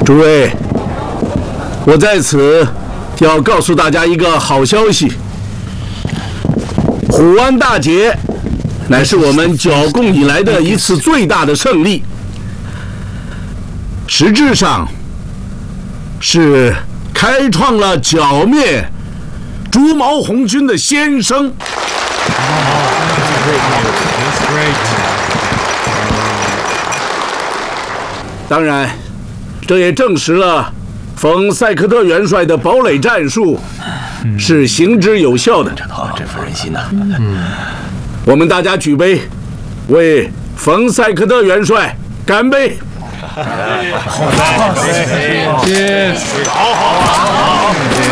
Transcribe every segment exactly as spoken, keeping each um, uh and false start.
诸位，我在此要告诉大家一个好消息：虎湾大捷乃是我们剿共以来的一次最大的胜利，实质上是开创了剿灭朱毛红军的先声。当然，这也证实了冯塞克特元帅的堡垒战术是行之有效的。 啊，振奋人心呐！ 嗯，我们大家举杯，为冯塞克特元帅干杯！ 好，谢谢，好好好，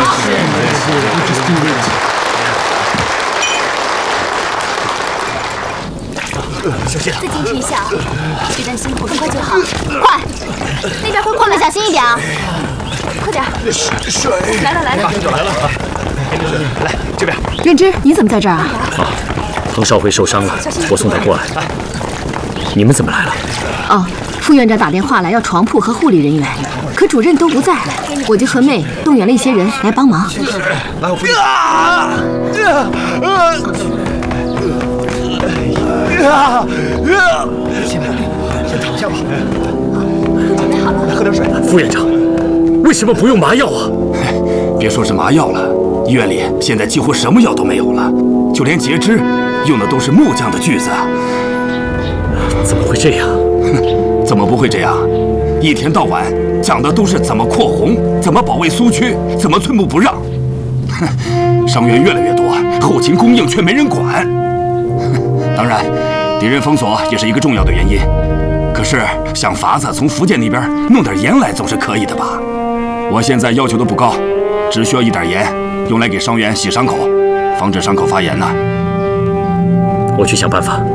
小心，再坚持一下，别担心，我很快就好。快，那边会困了，小心一点啊！快点， 水来了来了， 就来了啊！来这边。 任之，你怎么在这儿啊？ 啊，冯少辉受伤了，我送他过来。你们怎么来了？ 哦，副院长打电话来要床铺和护理人员，可主任都不在，我就和妹动员了一些人来帮忙。 来，我扶你。啊！啊！先先躺下吧。 准备好了， 来喝点水。 副院长，为什么不用麻药啊？ 别说是麻药了，医院里现在几乎什么药都没有了，就连截肢用的都是木匠的锯子啊！ 怎么会这样？ 怎么不会这样？一天到晚讲的都是怎么扩红，怎么保卫苏区，怎么寸步不让。伤员越来越多，后勤供应却没人管。当然，敌人封锁也是一个重要的原因。可是想法子从福建那边弄点盐来总是可以的吧？我现在要求的不高，只需要一点盐，用来给伤员洗伤口，防止伤口发炎呢。 我去想办法。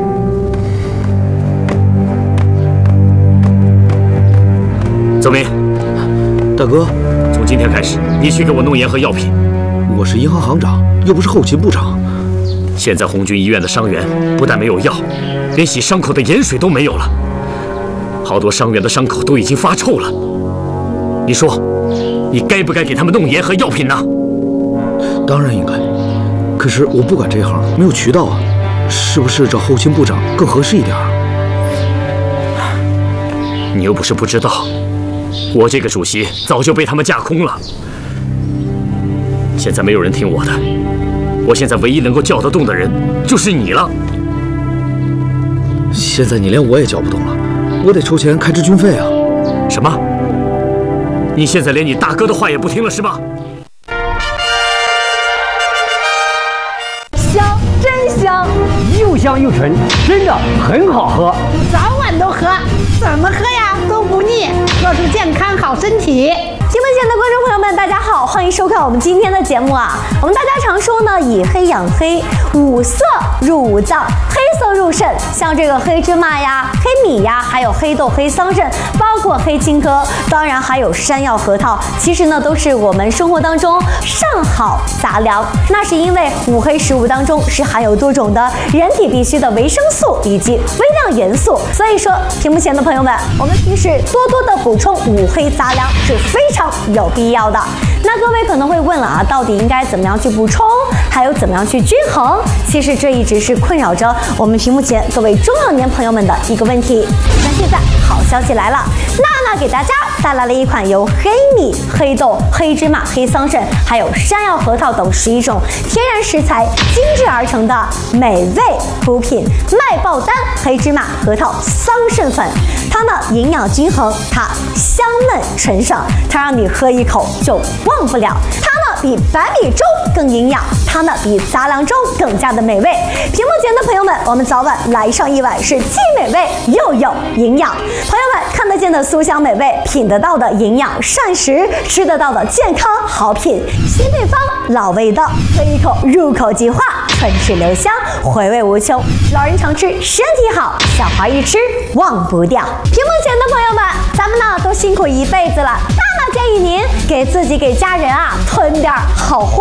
邹明， 大哥， 从今天开始，你去给我弄盐和药品。 我是银行行长，又不是后勤部长。 现在红军医院的伤员不但没有药，连洗伤口的盐水都没有了，好多伤员的伤口都已经发臭了。你说，你该不该给他们弄盐和药品呢？ 当然应该，可是我不管这行，没有渠道啊，是不是找后勤部长更合适一点？ 你又不是不知道，我这个主席早就被他们架空了，现在没有人听我的。我现在唯一能够叫得动的人就是你了。 现在你连我也叫不动了，我得筹钱开支军费啊！ 什么？你现在连你大哥的话也不听了是吗？ 香，真香， 又香又纯，真的很好喝， 早晚都喝，怎么喝呀都不腻，喝出健康好身体。 屏幕前的观众朋友们，大家好，欢迎收看我们今天的节目啊。我们大家常说呢，以黑养黑，五色入五脏，黑色入肾。像这个黑芝麻呀、黑米呀，还有黑豆、黑桑葚，包括黑青稞，当然还有山药、核桃，其实呢都是我们生活当中上好杂粮。那是因为五黑食物当中是含有多种的人体必需的维生素以及微量元素，所以说屏幕前的朋友们，我们平时多多的补充五黑杂粮是非常有必要的。那各位可能会问了啊，到底应该怎么样去补充，还有怎么样去均衡？其实这一直是困扰着我们屏幕前各位中老年朋友们的一个问题。那现在好消息来了，娜娜给大家带来了一款由黑米、黑豆、黑芝麻、黑桑葚，还有山药、核桃等十一种天然食材精制而成的美味补品——麦爆丹黑芝麻、核桃、桑葚粉。它呢营养均衡，它香嫩纯爽，它让你喝一口就忘不了。它呢比白米粥更营养，它呢比杂粮粥更加的美味。屏幕前的朋友们，我们早晚来上一碗是既美味又有营养。朋友们看得见的酥香美味，品得到的营养膳食，吃得到的健康好品，新配方老味道，喝一口入口即化，春水留香，回味无穷。老人常吃，身体好；小孩一吃忘不掉。屏幕前的朋友们，咱们呢都辛苦一辈子了，娜娜建议您给自己给家人啊囤点好货。